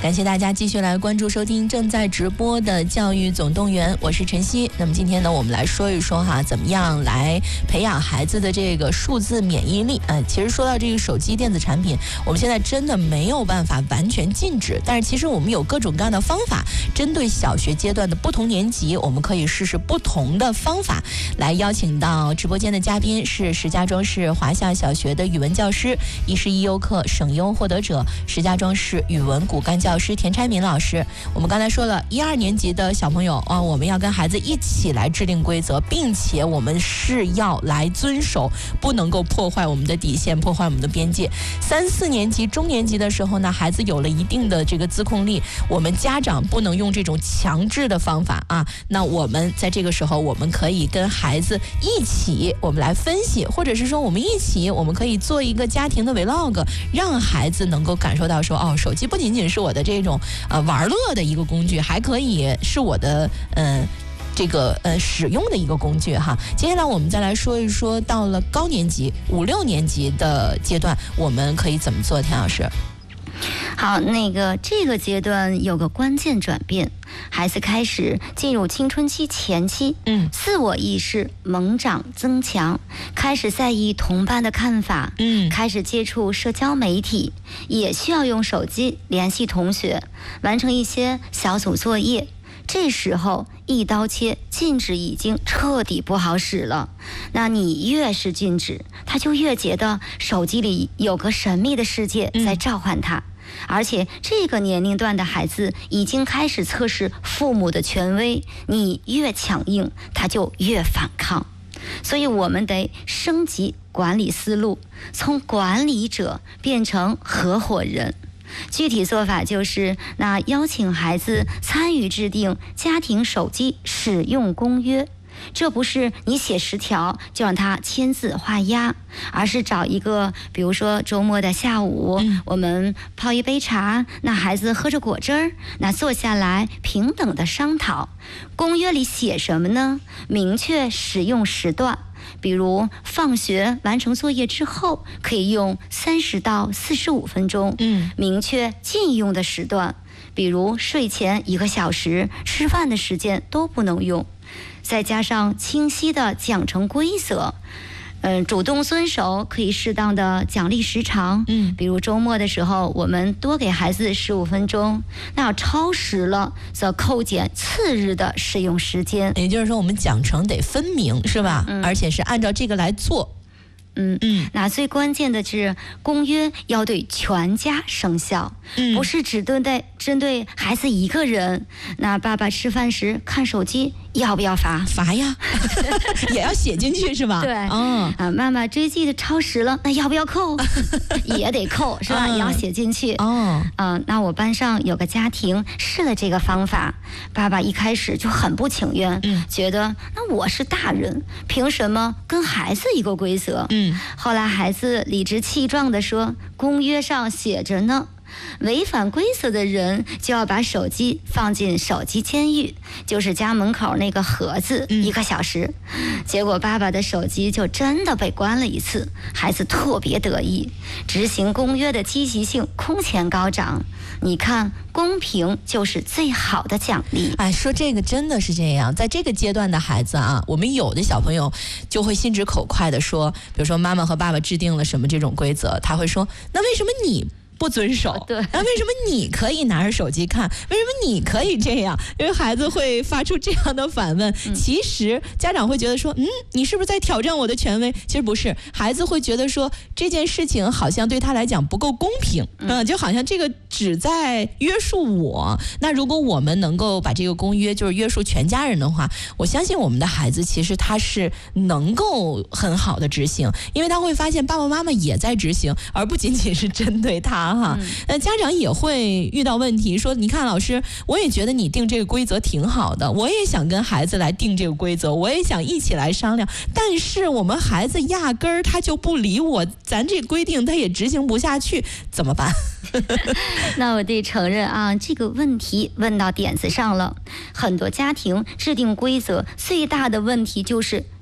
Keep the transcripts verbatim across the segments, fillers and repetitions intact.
感谢大家继续来关注收听正在直播的教育总动员，我是晨曦。那么今天呢，我们来说一说哈，怎么样来培养孩子的这个数字免疫力。呃，其实说到这个手机电子产品，我们现在真的没有办法完全禁止，但是其实我们有各种各样的方法，针对小学阶段的不同年级，我们可以试试不同的方法。来邀请到直播间的嘉宾是石家庄市华夏小学的语文教师，一是一优课省优获得者，石家庄市语文骨干教师田拆民老师。我们刚才说了，一二年级的小朋友啊，我们要跟孩子一起来制定规则，并且我们是要来遵守，不能够破坏我们的底线，破坏我们的边界。三四年级、中年级的时候呢，孩子有了一定的这个自控力，我们家长不能用这种强制的方法啊。那我们在这个时候，我们可以跟孩子一起，我们来分析，或者是说我们一起，我们可以做一个家庭的 vlog， 让孩子能够感受到说，哦，手机不仅仅是我的这种呃玩乐的一个工具，还可以是我的嗯。呃这个呃使用的一个工具哈。接下来我们再来说一说，到了高年级五六年级的阶段，我们可以怎么做？田老师。 好，那个这个阶段有个关键转变，孩子开始进入青春期前期，嗯，自我意识猛长增强，开始在意同伴的看法，嗯，开始接触社交媒体，也需要用手机联系同学，完成一些小组作业。这时候一刀切，禁止已经彻底不好使了。那你越是禁止，他就越觉得手机里有个神秘的世界在召唤他。嗯，而且这个年龄段的孩子已经开始测试父母的权威，你越强硬，他就越反抗。所以我们得升级管理思路，从管理者变成合伙人。具体做法就是，那邀请孩子参与制定家庭手机使用公约。这不是你写十条就让他签字画押，而是找一个，比如说周末的下午，嗯、我们泡一杯茶，那孩子喝着果汁儿，那坐下来平等的商讨。公约里写什么呢？明确使用时段。比如放学完成作业之后可以用三十到四十五分钟，嗯，明确禁用的时段，比如睡前一个小时，吃饭的时间都不能用。再加上清晰的奖惩规则，嗯，主动遵守，可以适当的奖励时长，嗯，比如周末的时候，我们多给孩子十五分钟，那要超时了，则扣减次日的使用时间。 也就是说，我们奖惩得分明，是吧？嗯，而且是按照这个来做。 嗯嗯，那最关键的是公约要对全家生效，嗯，不是只针对针对孩子一个人。那爸爸吃饭时看手机要不要罚？ 罚呀，也要写进去是吧？ 对，嗯啊，妈妈追剧的超时了，那要不要扣？也得扣是吧？嗯，也要写进去。哦，嗯，那我班上有个家庭试了这个方法，爸爸一开始就很不情愿，嗯，觉得那我是大人，凭什么跟孩子一个规则？嗯。后来孩子理直气壮地说，公约上写着呢，违反规则的人就要把手机放进手机监狱，就是家门口那个盒子，一个小时。结果爸爸的手机就真的被关了一次，孩子特别得意，执行公约的积极性空前高涨。你看，公平就是最好的奖励。 哎，说这个真的是这样，在这个阶段的孩子啊，我们有的小朋友就会心直口快的说，比如说妈妈和爸爸制定了什么这种规则，他会说，那为什么你不遵守？ 对， 那为什么你可以拿着手机看？为什么你可以这样？因为孩子会发出这样的反问。嗯，其实家长会觉得说，嗯，你是不是在挑战我的权威？其实不是，孩子会觉得说这件事情好像对他来讲不够公平，嗯，呃、就好像这个只在约束我。那如果我们能够把这个公约就是约束全家人的话，我相信我们的孩子其实他是能够很好的执行，因为他会发现爸爸妈妈也在执行，而不仅仅是针对他。哈，那家长也会遇到问题，说你看老师，我也觉得你定这个规则挺好的，我也想跟孩子来定这个规则，我也想一起来商量，但是我们孩子压根儿他就不理我，咱这规定他也执行不下去，怎么办？ 那我得承认啊，这个问题问到点子上了。很多家庭制定规则最大的问题就是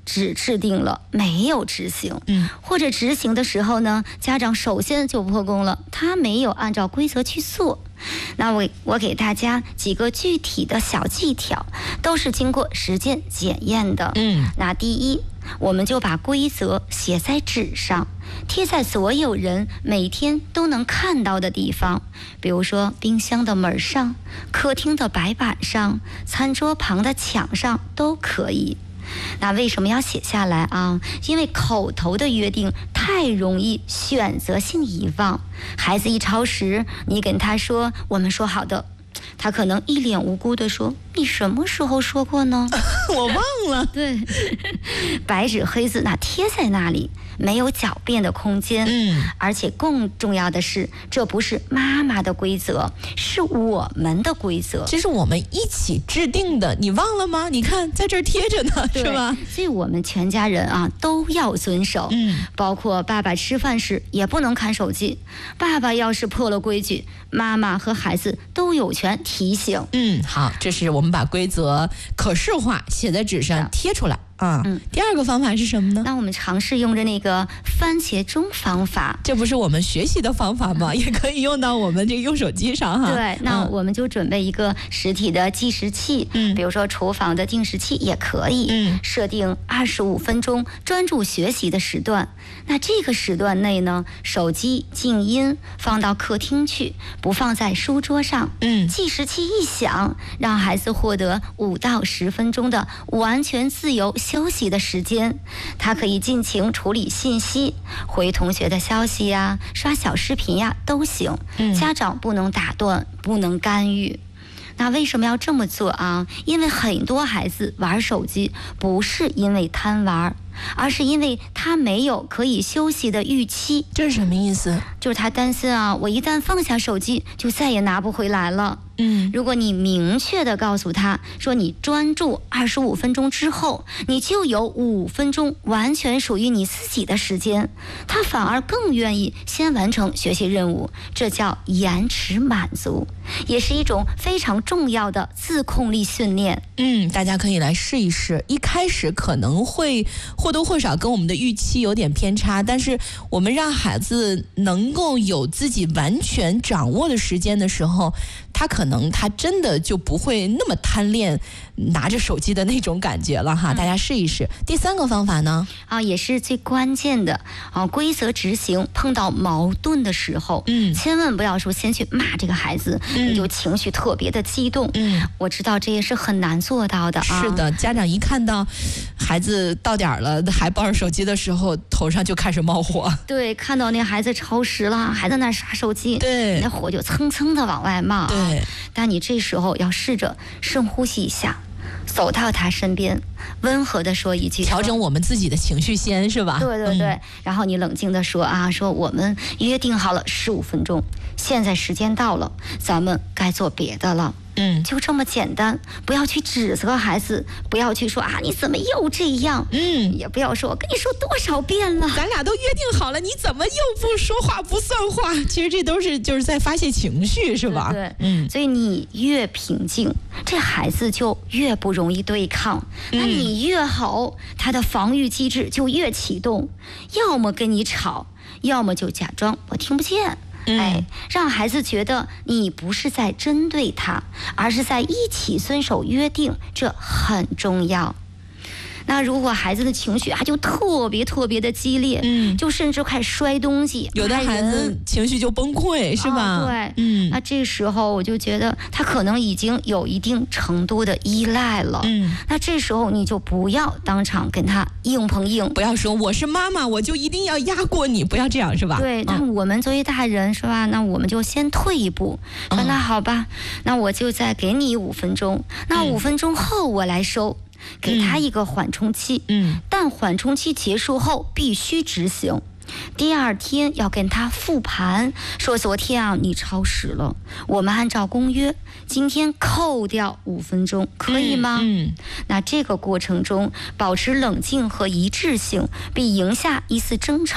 只制定了没有执行， 嗯， 或者执行的时候呢，家长首先就破功了，他没有按照规则去做。那我我给大家几个具体的小技巧，都是经过实践检验的。 嗯， 那第一，我们就把规则写在纸上，贴在所有人每天都能看到的地方，比如说冰箱的门上、客厅的白板上、餐桌旁的墙上都可以。那为什么要写下来啊？因为口头的约定太容易选择性遗忘，孩子一超时，你跟他说我们说好的，他可能一脸无辜地说你什么时候说过呢？ 我忘了。 对，白纸黑字那贴在那里，没有狡辩的空间。 嗯， 而且更重要的是，这不是妈妈的规则，是我们的规则， 这是我们一起制定的，你忘了吗？你看在这儿贴着呢，是吧？ 所以我们全家人啊都要遵守。 嗯， 包括爸爸吃饭时也不能看手机，爸爸要是破了规矩，妈妈和孩子都有权提醒。 嗯，好，这是我们把规则可视化，写在纸上贴出来。啊，嗯，第二个方法是什么呢？ 那我们尝试用着那个番茄钟方法， 这不是我们学习的方法吗？也可以用到我们这个用手机上哈。 对，那我们就准备一个实体的计时器，嗯，比如说厨房的定时器也可以，嗯，设定二十五分钟专注学习的时段。那这个时段内呢，手机静音，放到客厅去，不放在书桌上。嗯，计时器一响，让孩子获得五到十分钟的完全自由休息的时间，他可以尽情处理信息，回同学的消息呀、刷小视频呀都行。嗯，家长不能打断，不能干预。那为什么要这么做啊？因为很多孩子玩手机不是因为贪玩，而是因为他没有可以休息的预期。 这是什么意思？ 就是他担心啊，我一旦放下手机，就再也拿不回来了。嗯，如果你明确的告诉他说，你专注二十五分钟之后，你就有五分钟完全属于你自己的时间，他反而更愿意先完成学习任务，这叫延迟满足，也是一种非常重要的自控力训练。 嗯，大家可以来试一试。一开始可能会或多或少跟我们的预期有点偏差，但是我们让孩子能够有自己完全掌握的时间的时候，他可能他真的就不会那么贪恋拿着手机的那种感觉了哈。大家试一试。第三个方法呢？ 啊，也是最关键的啊，规则执行碰到矛盾的时候，嗯，千万不要说先去骂这个孩子，嗯，你就情绪特别的激动。嗯，我知道这也是很难做到的啊。 是的，家长一看到孩子到点了还抱着手机的时候，头上就开始冒火。 对，看到那孩子超时了，还在那刷手机， 对， 那火就蹭蹭的往外冒。 对， 但你这时候要试着深呼吸一下，走到他身边，温和的说一句， 调整我们自己的情绪先，是吧？ 对对对、嗯、然后你冷静的说啊，说我们约定好了十五分钟，现在时间到了，咱们该做别的了。嗯，就这么简单，不要去指责孩子，不要去说啊你怎么又这样，嗯，也不要说我跟你说多少遍了， 咱俩都约定好了，你怎么又不说话不算话？其实这都是就是在发泄情绪，是吧？ 对，嗯，所以你越平静，这孩子就越不容易对抗，那你越吼，他的防御机制就越启动，要么跟你吵，要么就假装我听不见。哎，让孩子觉得你不是在针对他，而是在一起遵守约定，这很重要。那如果孩子的情绪啊就特别特别的激烈，嗯，就甚至开始摔东西， 有的孩子情绪就崩溃，是吧？ 哦、对，嗯，那这时候我就觉得他可能已经有一定程度的依赖了，嗯，那这时候你就不要当场跟他硬碰硬， 不要说我是妈妈，我就一定要压过你，不要这样，是吧？ 对，那我们作为大人，是吧？那我们就先退一步，说那好吧，那我就再给你五分钟，那五分钟后我来收。给他一个缓冲期，嗯，但缓冲期结束后必须执行。第二天要跟他复盘，说昨天啊你超时了，我们按照公约今天扣掉五分钟，可以吗？嗯，嗯那这个过程中保持冷静和一致性，比赢下一次争吵这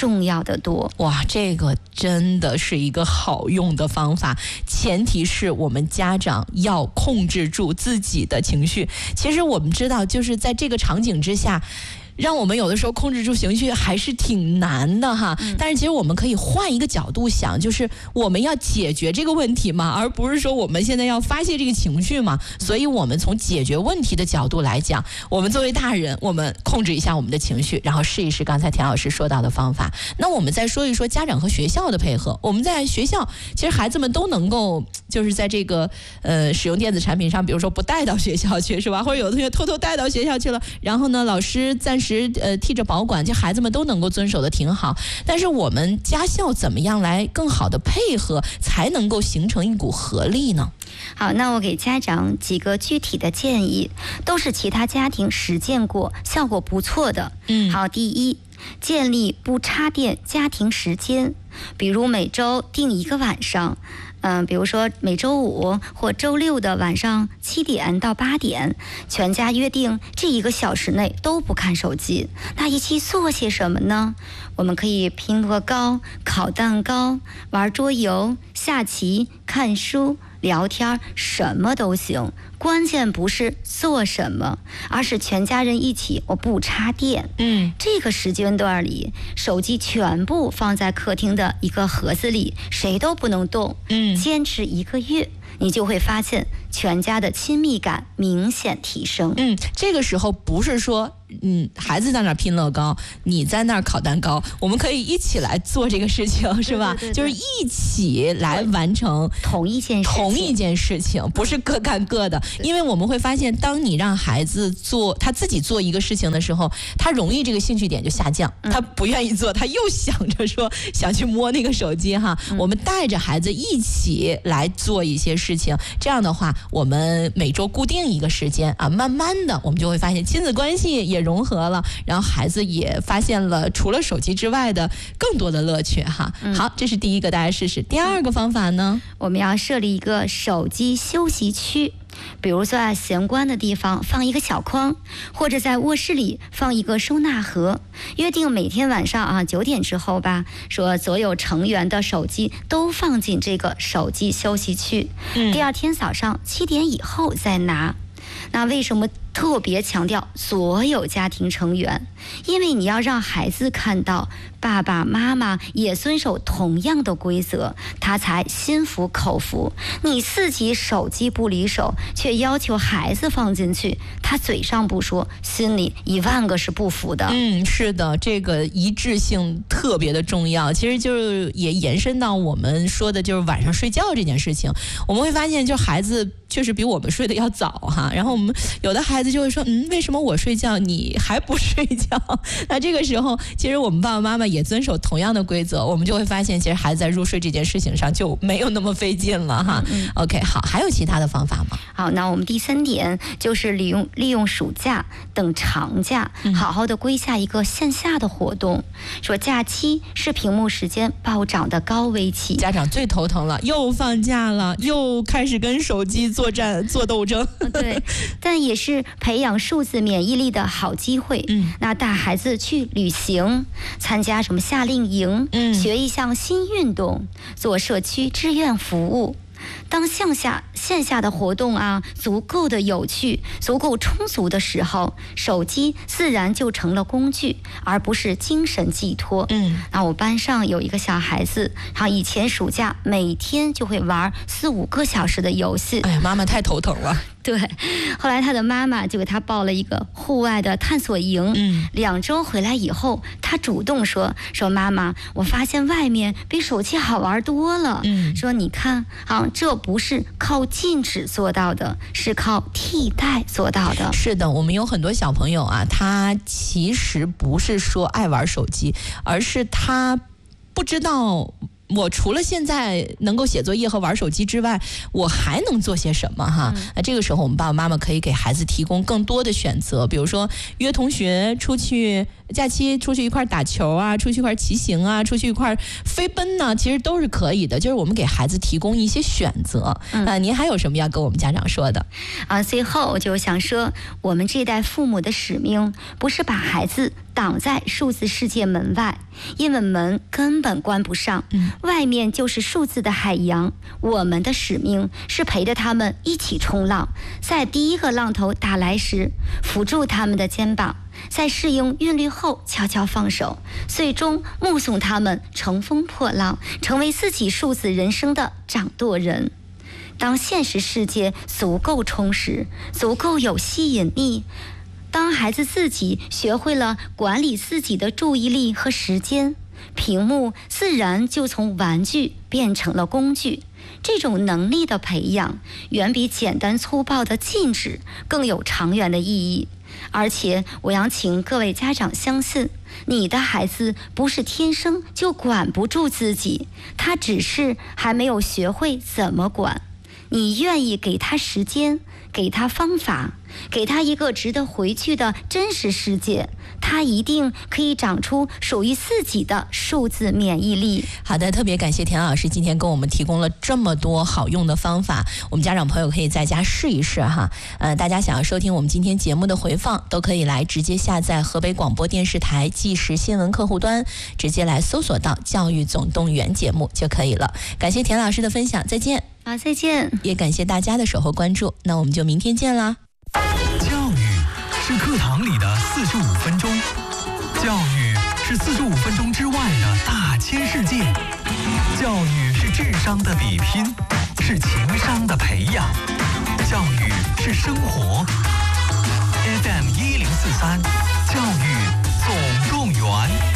重要的多。 哇，这个真的是一个好用的方法，前提是我们家长要控制住自己的情绪。其实我们知道，就是在这个场景之下，让我们有的时候控制住情绪还是挺难的哈，嗯、但是其实我们可以换一个角度想，就是我们要解决这个问题嘛，而不是说我们现在要发泄这个情绪嘛。所以我们从解决问题的角度来讲，我们作为大人，我们控制一下我们的情绪，然后试一试刚才田老师说到的方法。那我们再说一说家长和学校的配合。我们在学校，其实孩子们都能够就是在这个呃使用电子产品上，比如说不带到学校去，是吧？或者有的同学偷偷带到学校去了，然后呢，老师暂时时呃替着保管，这孩子们都能够遵守的挺好。但是我们家校怎么样来更好的配合，才能够形成一股合力呢？ 好，那我给家长几个具体的建议，都是其他家庭实践过，效果不错的。嗯，好，第一，建立不插电家庭时间，比如每周定一个晚上。嗯、呃，比如说每周五或周六的晚上七点到八点，全家约定这一个小时内都不看手机。那一起做些什么呢？我们可以拼乐高、烤蛋糕、玩桌游、下棋、看书、聊天，什么都行。关键不是做什么，而是全家人一起，我不插电。嗯，这个时间段里，手机全部放在客厅的一个盒子里，谁都不能动。嗯，坚持一个月，你就会发现全家的亲密感明显提升。 嗯，这个时候不是说嗯孩子在那儿拼乐高，你在那儿烤蛋糕，我们可以一起来做这个事情，是吧？对对对对，就是一起来完成同一件事情， 同一件事情，不是各干各的。因为我们会发现，当你让孩子做他自己做一个事情的时候，他容易这个兴趣点就下降，他不愿意做，他又想着说想去摸那个手机哈。嗯、我们带着孩子一起来做一些事情，这样的话，我们每周固定一个时间啊，慢慢的我们就会发现亲子关系也融合了，然后孩子也发现了除了手机之外的更多的乐趣哈。嗯、好，这是第一个，大家试试。第二个方法呢， 我们要设立一个手机休息区。比如说在玄关的地方放一个小筐，或者在卧室里放一个收纳盒，约定每天晚上啊九点之后吧，说所有成员的手机都放进这个手机休息区，嗯、第二天早上七点以后再拿。那为什么特别强调所有家庭成员？因为你要让孩子看到爸爸妈妈也遵守同样的规则，他才心服口服。你自己手机不离手，却要求孩子放进去，他嘴上不说，心里一万个是不服的。 嗯，是的，这个一致性特别的重要。其实就是也延伸到我们说的就是晚上睡觉这件事情，我们会发现就孩子确实比我们睡得要早哈，然后我们有的孩子就会说，嗯，为什么我睡觉你还不睡觉？那这个时候其实我们爸爸妈妈也遵守同样的规则，我们就会发现其实孩子在入睡这件事情上就没有那么费劲了哈。嗯、OK， 好，还有其他的方法吗？ 好，那我们第三点就是利用利用暑假等长假，好好的规下一个线下的活动。嗯、说假期是屏幕时间暴涨的高危期， 家长最头疼了，又放假了，又开始跟手机作战做斗争。 对，但也是培养数字免疫力的好机会。嗯，那带孩子去旅行，参加什么夏令营，嗯，学一项新运动，做社区志愿服务。当向下线下的活动啊足够的有趣、足够充足的时候，手机自然就成了工具，而不是精神寄托。嗯，那我班上有一个小孩子，他以前暑假每天就会玩四五个小时的游戏。 哎呀，妈妈太头疼了。 对，后来他的妈妈就给他报了一个户外的探索营。嗯，两周回来以后，他主动说说妈妈，我发现外面比手机好玩多了。嗯，说你看啊，这不是靠禁止做到的，是靠替代做到的。 是的，我们有很多小朋友啊，他其实不是说爱玩手机，而是他不知道我除了现在能够写作业和玩手机之外，我还能做些什么哈？那、嗯、这个时候我们爸爸妈妈可以给孩子提供更多的选择，比如说约同学出去假期出去一块打球啊，出去一块骑行啊，出去一块飞奔呢，其实都是可以的。就是我们给孩子提供一些选择。嗯、呃，您还有什么要跟我们家长说的？ 啊，最后我就想说，我们这代父母的使命不是把孩子挡在数字世界门外，因为门根本关不上，嗯、外面就是数字的海洋。我们的使命是陪着他们一起冲浪，在第一个浪头打来时，扶住他们的肩膀，在适应韵律后悄悄放手，最终目送他们乘风破浪，成为自己数字人生的掌舵人。当现实世界足够充实，足够有吸引力，当孩子自己学会了管理自己的注意力和时间，屏幕自然就从玩具变成了工具。这种能力的培养，远比简单粗暴的禁止更有长远的意义。而且我想请各位家长相信，你的孩子不是天生就管不住自己，他只是还没有学会怎么管。你愿意给他时间，给他方法，给他一个值得回去的真实世界，他一定可以长出属于自己的数字免疫力。 好的，特别感谢田老师今天跟我们提供了这么多好用的方法，我们家长朋友可以在家试一试哈。呃，大家想要收听我们今天节目的回放，都可以来直接下载河北广播电视台即时新闻客户端，直接来搜索到教育总动员节目就可以了。感谢田老师的分享，再见。 好，再见。 也感谢大家的守候关注，那我们就明天见啦。 教育是课堂里的四十五分钟，教育是四十五分钟之外的大千世界，教育是智商的比拼，是情商的培养，教育是生活。F M 一零四三，教育总动员。